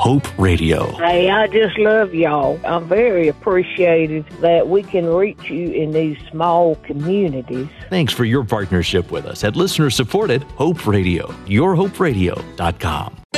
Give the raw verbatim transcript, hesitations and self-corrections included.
Hope Radio. Hey, I just love y'all. I'm very appreciative that we can reach you in these small communities. Thanks for your partnership with us at listener-supported Hope Radio, your hope radio dot com.